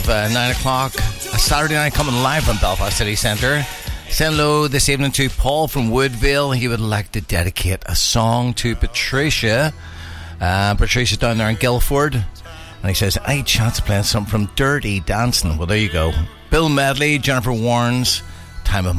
9 o'clock, a Saturday night coming live from Belfast City Centre. Saying hello this evening to Paul from Woodville. He would like to dedicate a song to Patricia. Patricia's down there in Guildford. And he says, I had a chance of playing something from Dirty Dancing. Well, there you go. Bill Medley, Jennifer Warnes, Time of